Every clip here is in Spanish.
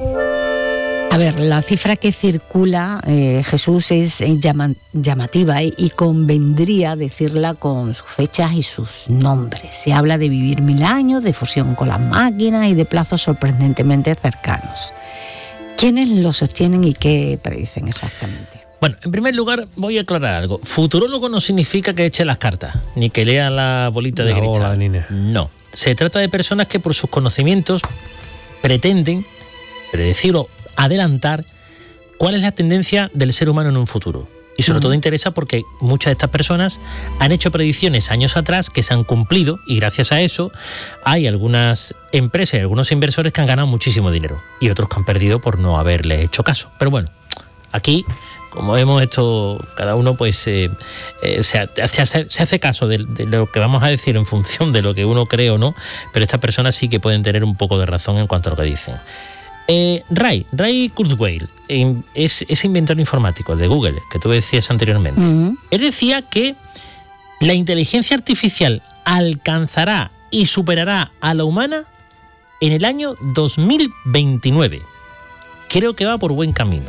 A ver, la cifra que circula, Jesús, es llamativa y convendría decirla con sus fechas y sus nombres. Se habla de vivir 1000 años, de fusión con las máquinas y de plazos sorprendentemente cercanos. ¿Quiénes lo sostienen y qué predicen exactamente? Bueno, en primer lugar voy a aclarar algo. Futurólogo no significa que eche las cartas, ni que lea la bolita de cristal. No, se trata de personas que por sus conocimientos pretenden predecir o adelantar cuál es la tendencia del ser humano en un futuro. Y sobre todo interesa porque muchas de estas personas han hecho predicciones años atrás que se han cumplido, y gracias a eso hay algunas empresas y algunos inversores que han ganado muchísimo dinero y otros que han perdido por no haberles hecho caso. Pero bueno, aquí, como hemos hecho cada uno, pues se hace caso de lo que vamos a decir en función de lo que uno cree o no, pero estas personas sí que pueden tener un poco de razón en cuanto a lo que dicen. Ray Kurzweil es inventor informático de Google, que tú decías anteriormente. Él decía que la inteligencia artificial alcanzará y superará a la humana en el año 2029. Creo que va por buen camino.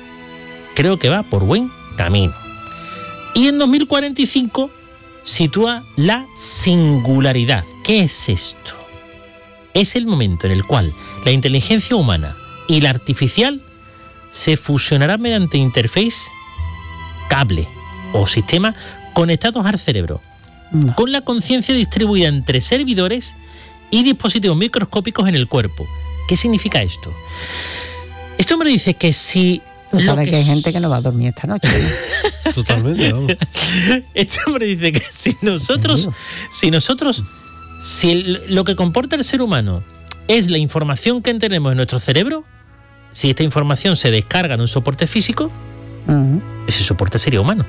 Y en 2045 sitúa la singularidad. ¿Qué es esto? Es el momento en el cual la inteligencia humana y la artificial se fusionarán mediante interface, cable o sistema conectados al cerebro, con la conciencia distribuida entre servidores y dispositivos microscópicos en el cuerpo. ¿Qué significa esto? Este hombre dice que si... Tú sabes que hay gente que no va a dormir esta noche, ¿no? Totalmente, vamos. Este hombre dice que si lo que comporta el ser humano es la información que tenemos en nuestro cerebro, si esta información se descarga en un soporte físico, ese soporte sería humano.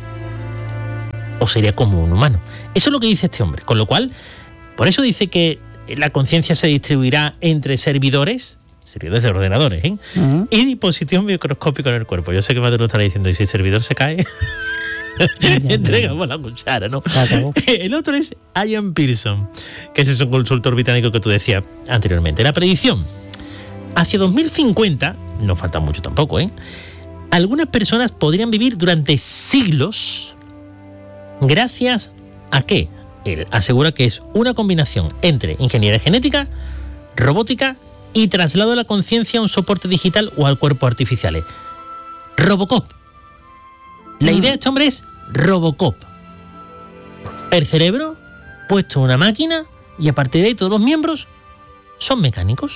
O sería como un humano. Eso es lo que dice este hombre. Con lo cual, por eso dice que la conciencia se distribuirá entre servidores de ordenadores, y dispositivos microscópicos en el cuerpo. Yo sé que más de uno estará diciendo, y si el servidor se cae... entregamos la cuchara, ¿no? El otro es Ian Pearson, que ese es un consultor británico que tú decías anteriormente. La predicción: hacia 2050, no falta mucho tampoco, algunas personas podrían vivir durante siglos gracias a que él asegura que es una combinación entre ingeniería genética, robótica y traslado de la conciencia a un soporte digital o al cuerpo artificiales. Robocop. La idea de este hombre es Robocop. El cerebro puesto en una máquina y a partir de ahí todos los miembros son mecánicos.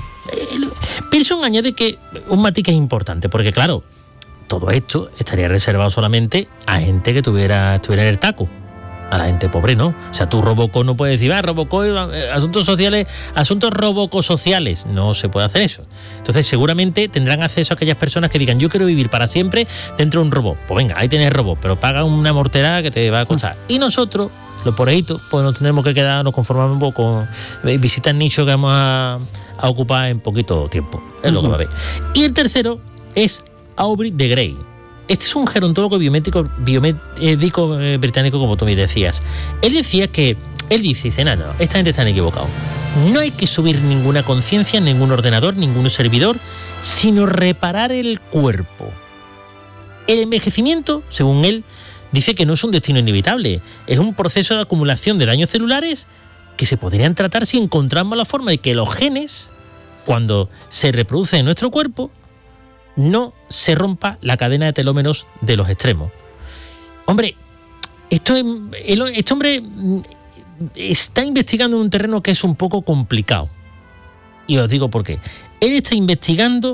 Pearson añade que un matiz que es importante, porque claro, todo esto estaría reservado solamente a gente que estuviera en el taco. A la gente pobre no. O sea, tú Robocop no puedes decir, Robocop, asuntos sociales, asuntos robocosociales. No se puede hacer eso. Entonces seguramente tendrán acceso a aquellas personas que digan, yo quiero vivir para siempre dentro de un robot. Pues venga, ahí tienes el robot, pero paga una morterada que te va a costar. Y nosotros, los poreitos, pues nos tendremos que quedar, nos conformamos un poco con visitar nichos que vamos a ocupar en poquito tiempo. Es lo que va a haber. Y el tercero es Aubrey de Grey. Este es un gerontólogo biomédico británico, como tú me decías. Él dice, no, esta gente está equivocado. No hay que subir ninguna conciencia, ningún ordenador, ningún servidor, sino reparar el cuerpo. El envejecimiento, según él, dice que no es un destino inevitable, es un proceso de acumulación de daños celulares que se podrían tratar si encontramos la forma de que los genes, cuando se reproducen en nuestro cuerpo, no se rompa la cadena de telómeros de los extremos. Hombre, este hombre está investigando en un terreno que es un poco complicado. Y os digo por qué. Él está investigando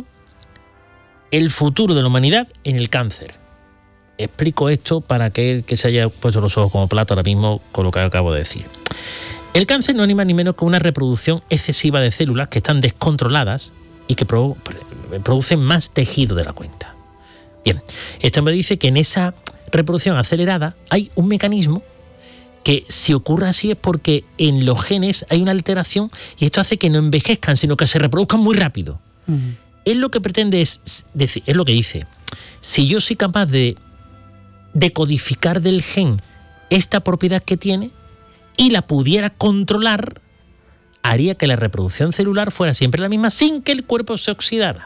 el futuro de la humanidad en el cáncer. Explico esto para que se haya puesto los ojos como plato ahora mismo con lo que acabo de decir. El cáncer no es ni más ni menos que una reproducción excesiva de células que están descontroladas y que producen más tejido de la cuenta. Bien, este hombre dice que en esa reproducción acelerada hay un mecanismo que si ocurre así es porque en los genes hay una alteración y esto hace que no envejezcan, sino que se reproduzcan muy rápido. Él lo que pretende es lo que dice, si yo soy capaz de decodificar del gen esta propiedad que tiene y la pudiera controlar, haría que la reproducción celular fuera siempre la misma sin que el cuerpo se oxidara.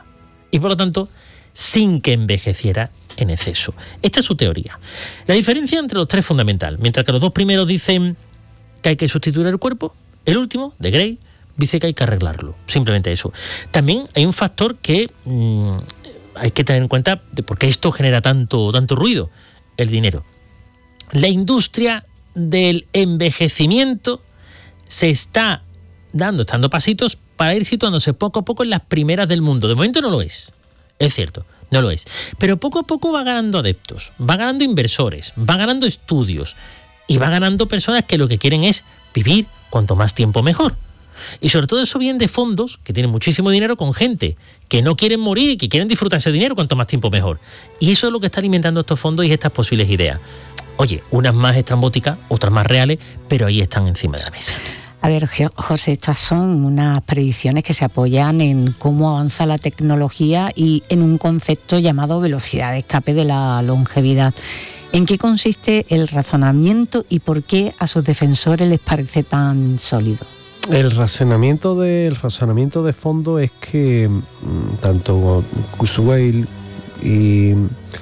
y por lo tanto sin que envejeciera en exceso. Esta es su teoría. La diferencia entre los tres es fundamental. Mientras que los dos primeros dicen que hay que sustituir el cuerpo, el último, de Gray, dice que hay que arreglarlo. Simplemente eso. También hay un factor que hay que tener en cuenta de por qué esto genera tanto ruido: el dinero. La industria del envejecimiento se está dando pasitos para ir situándose poco a poco en las primeras del mundo. De momento no lo es cierto, no lo es. Pero poco a poco va ganando adeptos, va ganando inversores, va ganando estudios y va ganando personas que lo que quieren es vivir cuanto más tiempo mejor. Y sobre todo eso viene de fondos que tienen muchísimo dinero con gente que no quieren morir y que quieren disfrutar ese dinero cuanto más tiempo mejor. Y eso es lo que está alimentando estos fondos y estas posibles ideas. Oye, unas más estrambóticas, otras más reales, pero ahí están encima de la mesa. A ver, José, estas son unas predicciones que se apoyan en cómo avanza la tecnología y en un concepto llamado velocidad de escape de la longevidad. ¿En qué consiste el razonamiento y por qué a sus defensores les parece tan sólido? El razonamiento de fondo es que tanto Kurzweil y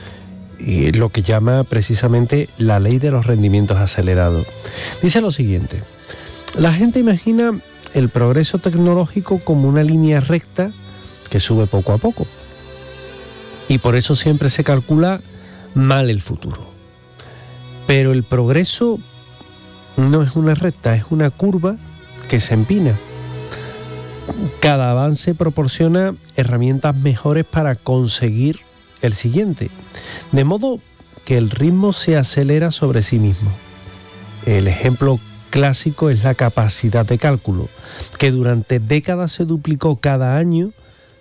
lo que llama precisamente la ley de los rendimientos acelerados dice lo siguiente: la gente imagina el progreso tecnológico como una línea recta que sube poco a poco, y por eso siempre se calcula mal el futuro. Pero el progreso no es una recta, es una curva que se empina. Cada avance proporciona herramientas mejores para conseguir el siguiente, de modo que el ritmo se acelera sobre sí mismo. El ejemplo clásico es la capacidad de cálculo, que durante décadas se duplicó cada año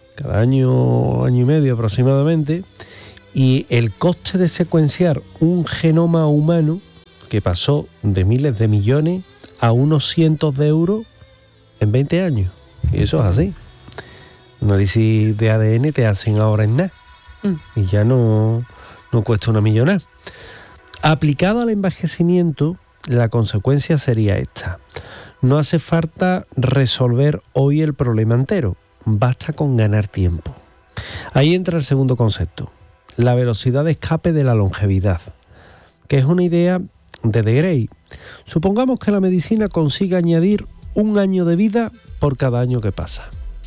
y medio aproximadamente, y el coste de secuenciar un genoma humano, que pasó de miles de millones a unos cientos de euros en 20 años. Y eso es así. Un análisis de ADN te hacen ahora en nada. Y ya no cuesta una millonada. Aplicado al envejecimiento, la consecuencia sería esta: no hace falta resolver hoy el problema entero, basta con ganar tiempo. Ahí entra el segundo concepto, la velocidad de escape de la longevidad, que es una idea de Gray. Supongamos que la medicina consigue añadir 1 año de vida por cada año que pasa.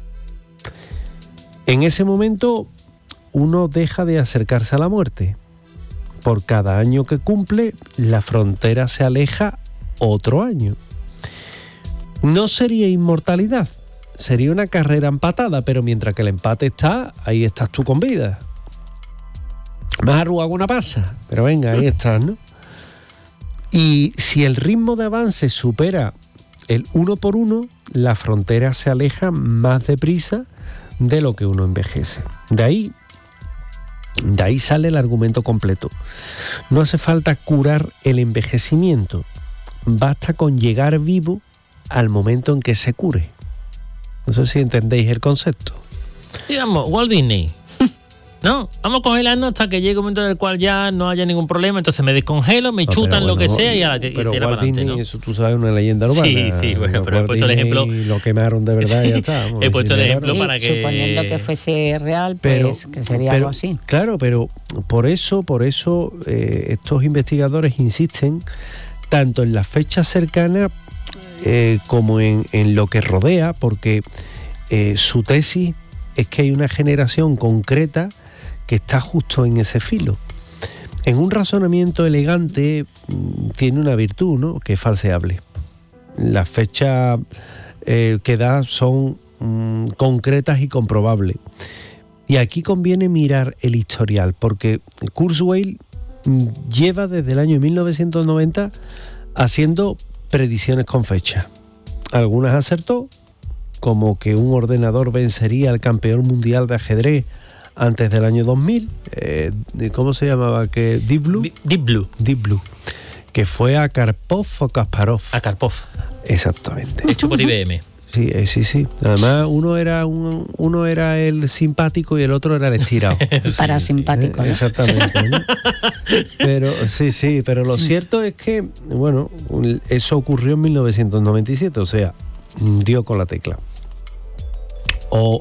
En ese momento uno deja de acercarse a la muerte. Por cada año que cumple, la frontera se aleja otro año. No sería inmortalidad, sería una carrera empatada, pero mientras que el empate está, ahí estás tú con vida. Más arrugado una pasa, pero venga, ahí estás, ¿no? Y si el ritmo de avance supera el 1 por 1, la frontera se aleja más deprisa de lo que uno envejece. De ahí sale el argumento completo. No hace falta curar el envejecimiento, basta con llegar vivo al momento en que se cure. No sé si entendéis el concepto. Digamos, Walt Disney. No, vamos a congelarnos hasta que llegue un momento en el cual ya no haya ningún problema, entonces me descongelo, me chutan lo que sea y a la pero tira Walt para adelante, Disney, ¿no? Eso tú sabes, una leyenda urbana. Sí, bueno, pero he Walt puesto el Disney ejemplo. Lo quemaron de verdad y ya está. He puesto el ejemplo para que... Suponiendo que fuese real, pues que sería algo así. Claro, pero por eso estos investigadores insisten tanto en las fechas cercanas como en lo que rodea, porque su tesis es que hay una generación concreta que está justo en ese filo. En un razonamiento elegante tiene una virtud, ¿no?, que es falseable. Las fechas que da son concretas y comprobables. Y aquí conviene mirar el historial, porque Kurzweil lleva desde el año 1990 haciendo predicciones con fecha. Algunas acertó, como que un ordenador vencería al campeón mundial de ajedrez antes del año 2000, ¿cómo se llamaba? Deep Blue, que fue a Karpov o Kasparov. A Karpov. Exactamente. Hecho por IBM. Sí. Además, uno era el simpático y el otro era el estirado. Parasimpático, ¿no? Exactamente, ¿no? Pero pero lo cierto es que, bueno, eso ocurrió en 1997, o sea, dio con la tecla. O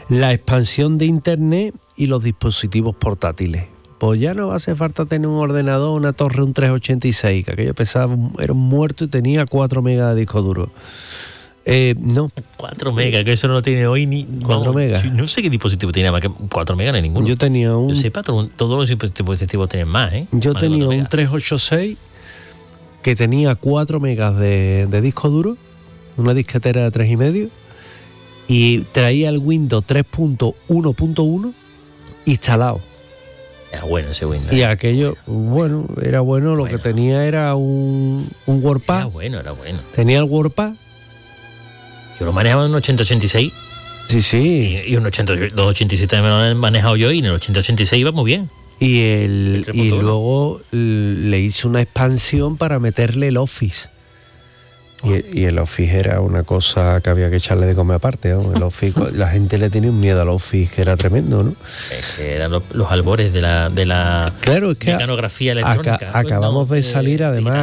La expansión de Internet y los dispositivos portátiles. Pues ya no hace falta tener un ordenador, una torre, un 386, que aquello pesaba, era un muerto y tenía 4 megas de disco duro. No. 4 megas, que eso no lo tiene hoy ni... 4 megas. No sé qué dispositivo tiene más que 4 megas, no hay ninguno. Yo tenía un... Yo sepa, todos los dispositivos tienen más, ¿eh? Yo más tenía un 386 que tenía 4 megas de disco duro, una disquetera de 3,5, y traía el Windows 3.1.1 instalado. Era bueno ese Windows. Y aquello, bueno, era bueno. Lo que tenía era un WordPad. Era bueno. Tenía el WordPad. Yo lo manejaba en un 8086. Sí. Y un 287 me lo he manejado yo y en el 8086 iba muy bien. Y luego le hice una expansión para meterle el Office. Y el Office era una cosa que había que echarle de comer aparte, ¿no? El Office, la gente le tenía un miedo al Office que era tremendo, ¿no? Es que eran los albores de la claro, es que mecanografía electrónica. Acabamos de salir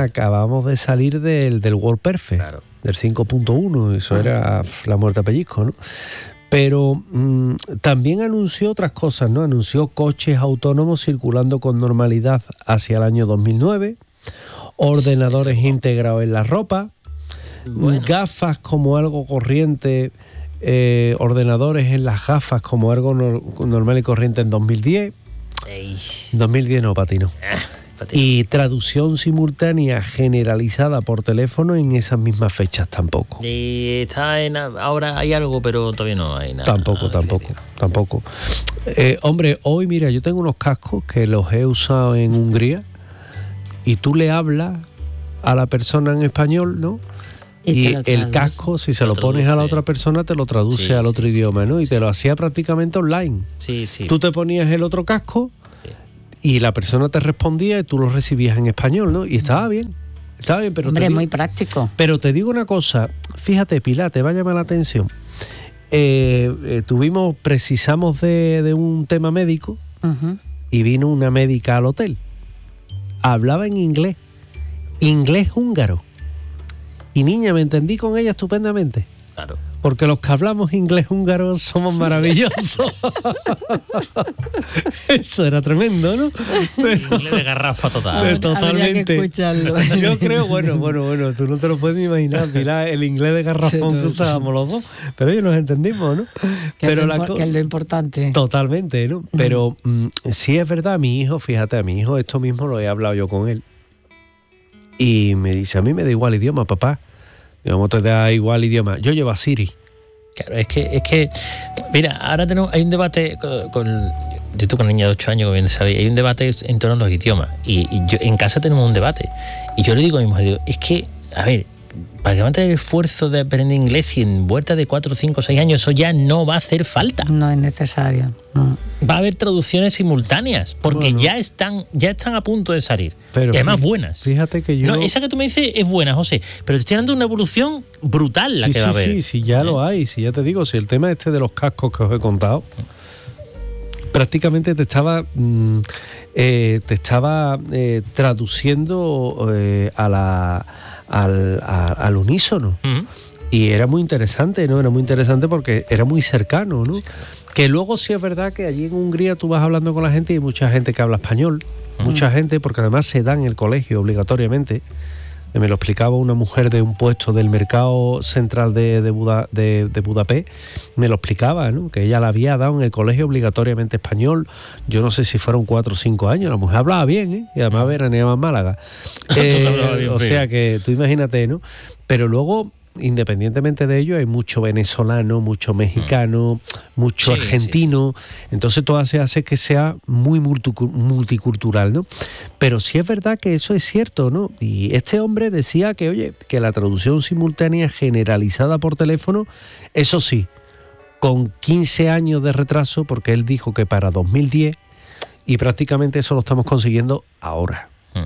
del WordPerfect, claro, del 5.1, eso era la muerte a pellizco, ¿no? Pero también anunció otras cosas, ¿no? Anunció coches autónomos circulando con normalidad hacia el año 2009, ordenadores integrados en la ropa, gafas como algo corriente, ordenadores en las gafas como algo normal y corriente en 2010. 2010 no, patino. Y traducción simultánea generalizada por teléfono en esas mismas fechas tampoco. Y ahora hay algo, pero todavía no hay nada. Tampoco. Hombre, hoy mira, yo tengo unos cascos que los he usado en Hungría y tú le hablas a la persona en español, ¿no? Y el casco, si se lo pones a la otra persona, te lo traduce al otro idioma, ¿no? Y te lo hacía prácticamente online. Sí. Tú te ponías el otro casco y la persona te respondía y tú lo recibías en español, ¿no? Y estaba bien, pero... Hombre, muy práctico. Pero te digo una cosa, fíjate, Pilar, te va a llamar la atención. Precisamos de un tema médico y vino una médica al hotel. Hablaba en inglés húngaro. Y niña, me entendí con ella estupendamente. Claro. Porque los que hablamos inglés húngaro somos maravillosos. Eso era tremendo, ¿no? Pero, inglés de garrafa total. Totalmente. Habría que escucharlo. Yo creo, bueno, tú no te lo puedes ni imaginar, mira, el inglés de garrafón que usábamos los dos. Pero ellos nos entendimos, ¿no? Que es lo importante. Totalmente, ¿no? Pero sí es verdad, a mi hijo esto mismo lo he hablado yo con él. Y me dice, a mí me da igual idioma, papá. Digamos, te da igual idioma. Yo llevo a Siri. Claro, es que mira, ahora hay un debate yo tengo una niña de 8 años, como bien sabéis, hay un debate en torno a los idiomas. Y yo en casa tenemos un debate. Y yo le digo a mi mujer, es que, a ver, ¿para qué va a tener el esfuerzo de aprender inglés si en vuelta de 4, 5, 6 años eso ya no va a hacer falta? No es necesario. No. Va a haber traducciones simultáneas, porque ya están a punto de salir. Pero y además buenas. Fíjate que yo... No, esa que tú me dices es buena, José, pero te estoy dando una evolución brutal la que va a haber. Sí, ya lo hay. Si ya te digo, si el tema de los cascos que os he contado, prácticamente te estaba traduciendo al unísono. Y era muy interesante, ¿no? Era muy interesante porque era muy cercano, ¿no? Sí, claro. Que luego sí es verdad que allí en Hungría tú vas hablando con la gente y hay mucha gente que habla español. Mucha gente, porque además se da en el colegio obligatoriamente. Me lo explicaba una mujer de un puesto del mercado central de Budapest. Me lo explicaba, ¿no? Que ella la había dado en el colegio obligatoriamente español. Yo no sé si fueron 4 o 5 años. La mujer hablaba bien, ¿eh? Y además veraneaba en Málaga. O sea que tú imagínate, ¿no? Pero luego, independientemente de ello, hay mucho venezolano, mucho mexicano, mucho argentino. Entonces todo hace que sea muy multicultural, ¿no? Pero sí es verdad que eso es cierto, ¿no? Y este hombre decía que, oye, que la traducción simultánea generalizada por teléfono, eso sí, con 15 años de retraso, porque él dijo que para 2010, y prácticamente eso lo estamos consiguiendo ahora.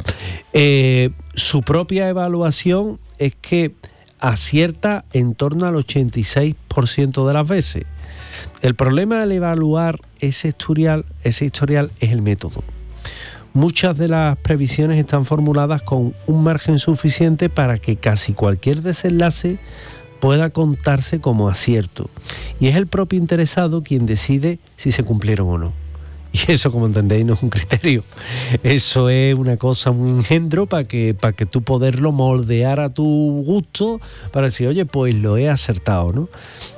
Su propia evaluación es que acierta en torno al 86% de las veces. El problema al evaluar ese historial es el método. Muchas de las previsiones están formuladas con un margen suficiente para que casi cualquier desenlace pueda contarse como acierto. Y es el propio interesado quien decide si se cumplieron o no. Y eso, como entendéis, no es un criterio. Eso es una cosa muy engendro para que tú poderlo moldear a tu gusto, para decir, oye, pues lo he acertado, ¿no?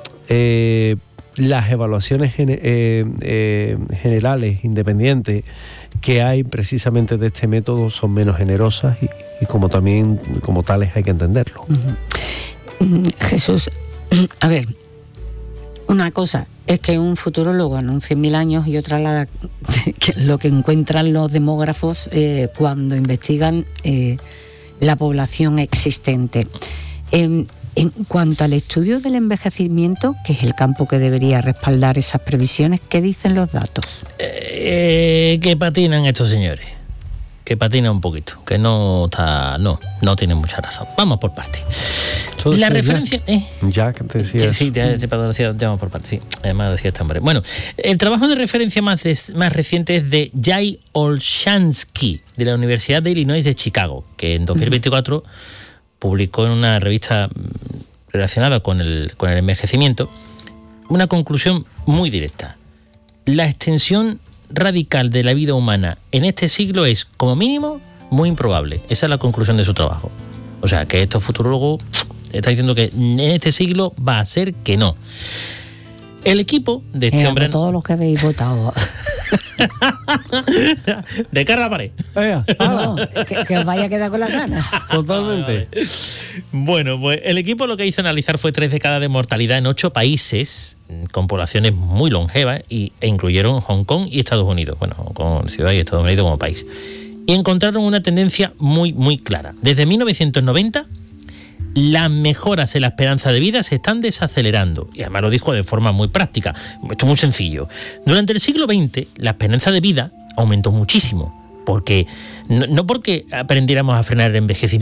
Las evaluaciones generales, independientes, que hay precisamente de este método son menos generosas y como también como tales hay que entenderlo. Jesús, a ver, una cosa es que un futurólogo anuncie 1000 años y otra lo que encuentran los demógrafos cuando investigan la población existente. En cuanto al estudio del envejecimiento, que es el campo que debería respaldar esas previsiones, ¿qué dicen los datos? Que patinan estos señores. Que patina un poquito. Que no tiene mucha razón. Vamos por partes. La referencia... Ya que te decía... Sí, vamos por partes, sí. Además decía este hombre. Bueno, el trabajo de referencia más reciente es de Jay Olshansky, de la Universidad de Illinois de Chicago, que en 2024 publicó en una revista relacionada con el envejecimiento una conclusión muy directa. La extensión radical de la vida humana en este siglo es, como mínimo, muy improbable. Esa es la conclusión de su trabajo. O sea, que estos futurólogos están diciendo que en este siglo va a ser que no. El equipo de este hombre... Todos los que habéis votado. De cara a la pared. No, que os vaya a quedar con las ganas. Totalmente. Bueno, pues el equipo lo que hizo analizar fue 3 décadas de mortalidad en 8 países con poblaciones muy longevas e incluyeron Hong Kong y Estados Unidos. Bueno, Hong Kong ciudad y Estados Unidos como país. Y encontraron una tendencia muy, muy clara. Desde 1990... las mejoras en la esperanza de vida se están desacelerando. Y además lo dijo de forma muy práctica. Esto es muy sencillo. Durante el siglo XX, la esperanza de vida aumentó muchísimo. Porque no porque aprendiéramos a frenar el envejecimiento,